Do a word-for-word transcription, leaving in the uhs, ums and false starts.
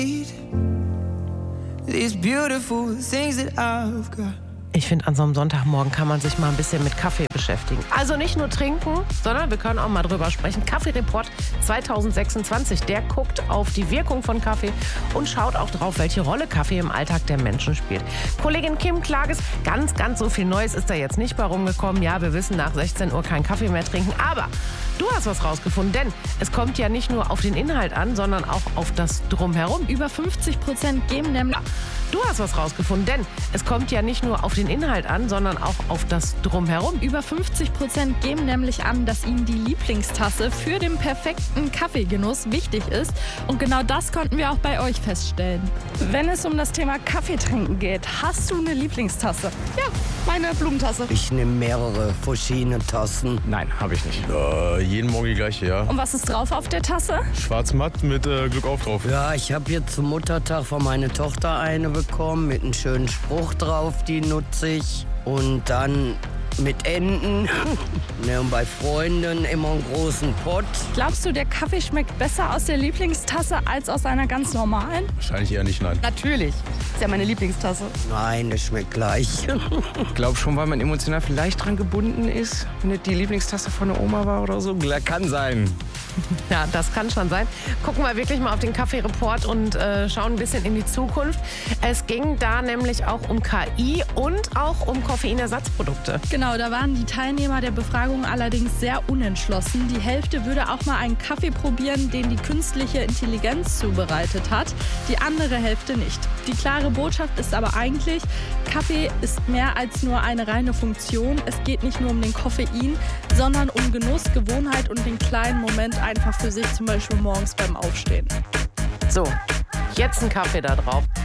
These beautiful things that I've got. Ich finde, an so einem Sonntagmorgen kann man sich mal ein bisschen mit Kaffee beschäftigen. Also nicht nur trinken, sondern wir können auch mal drüber sprechen. Kaffee-Report zwanzig sechsundzwanzig, der guckt auf die Wirkung von Kaffee und schaut auch drauf, welche Rolle Kaffee im Alltag der Menschen spielt. Kollegin Kim Klages, ganz, ganz so viel Neues ist da jetzt nicht bei rumgekommen. Ja, wir wissen, nach sechzehn Uhr kein Kaffee mehr trinken, aber du hast was rausgefunden, denn es kommt ja nicht nur auf den Inhalt an, sondern auch auf das Drumherum. Über fünfzig Prozent geben nämlich... Du hast was rausgefunden, denn es kommt ja nicht nur auf den Inhalt an, sondern auch auf das Drumherum. Über fünfzig Prozent geben nämlich an, dass ihnen die Lieblingstasse für den perfekten Kaffeegenuss wichtig ist. Und genau das konnten wir auch bei euch feststellen. Wenn es um das Thema Kaffee trinken geht, hast du eine Lieblingstasse? Ja, meine Blumentasse. Ich nehme mehrere verschiedene Tassen. Nein, habe ich nicht. Äh, jeden Morgen die gleiche, ja. Und was ist drauf auf der Tasse? Schwarz-matt mit äh, Glück auf drauf. Ja, ich habe jetzt zum Muttertag von meiner Tochter eine bekommen mit einem schönen Spruch drauf, die nutze ich. Und dann mit Enten. Ne, und bei Freunden immer einen großen Pott. Glaubst du, der Kaffee schmeckt besser aus der Lieblingstasse als aus einer ganz normalen? Wahrscheinlich eher nicht, nein. Natürlich. Ist ja meine Lieblingstasse. Nein, das schmeckt gleich. Ich glaube schon, weil man emotional vielleicht dran gebunden ist, wenn das die Lieblingstasse von der Oma war oder so. Kann sein. Ja, das kann schon sein. Gucken wir wirklich mal auf den Kaffee-Report und äh, schauen ein bisschen in die Zukunft. Es ging da nämlich auch um K I und auch um Koffeinersatzprodukte. Genau, da waren die Teilnehmer der Befragung allerdings sehr unentschlossen. Die Hälfte würde auch mal einen Kaffee probieren, den die künstliche Intelligenz zubereitet hat. Die andere Hälfte nicht. Die klare Botschaft ist aber eigentlich, Kaffee ist mehr als nur eine reine Funktion. Es geht nicht nur um den Koffein, sondern um Genuss, Gewohnheit und den kleinen Moment einfach für sich, zum Beispiel morgens beim Aufstehen. So, jetzt ein Kaffee da drauf.